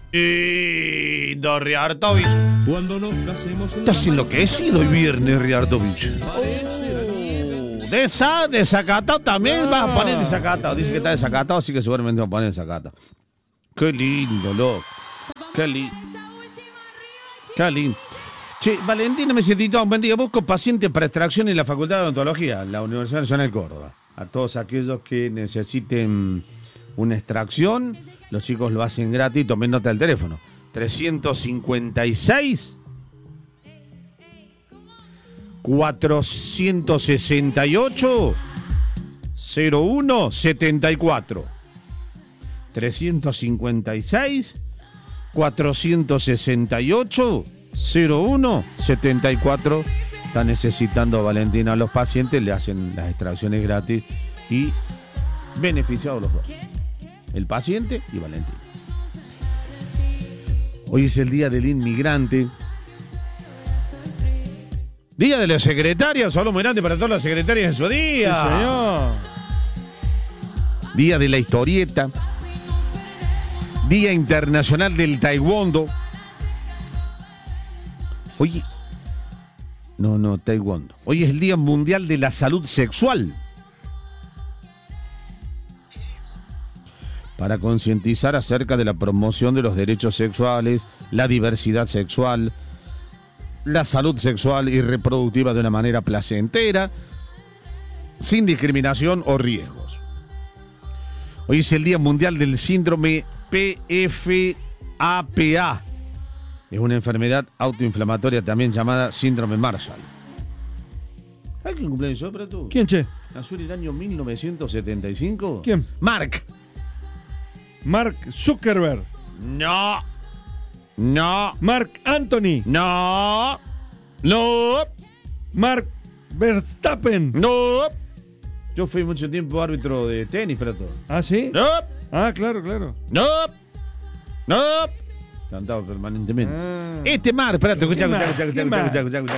Lindo, Riartovich. Cuando nos casemos en Estás enloquecido hoy viernes, Riartovich. Desacatado también vas a poner desacatado. Dice que está desacatado, así que seguramente va a poner desacatado. Qué lindo, loco. Qué lindo. Qué lindo. Che, Valentina Mesetito, buen día. Busco pacientes para extracción en la Facultad de Odontología, en la Universidad Nacional de Córdoba. A todos aquellos que necesiten una extracción, los chicos lo hacen gratis. Tomen nota del teléfono. 356 468 0174. 356 468 0174. Está necesitando Valentina a los pacientes, le hacen las extracciones gratis y beneficiados los dos, el paciente y Valentina. Hoy es el día del inmigrante, día de las secretarias. Saludos muy grande para todas las secretarias en su día. Sí, señor. Día de la historieta, Día Internacional del Taekwondo. Oye, Taekwondo. Hoy es el Día Mundial de la Salud Sexual. Para concientizar acerca de la promoción de los derechos sexuales, la diversidad sexual, la salud sexual y reproductiva de una manera placentera, sin discriminación o riesgos. Hoy es el Día Mundial del Síndrome PFAPA. Es una enfermedad autoinflamatoria también llamada síndrome Marshall. ¿Alguien cumpleaños hoy para tú? ¿Quién, che? ¿Nació en el año 1975? ¿Quién? Mark. Mark Zuckerberg. No. Mark Anthony. No. Mark Verstappen. No. Yo fui mucho tiempo árbitro de tenis para todo. ¿Ah, sí? No. Ah, claro. No. Cantaba permanentemente. Ah. Este Mark, espérate, ¿Qué escucha. Mark?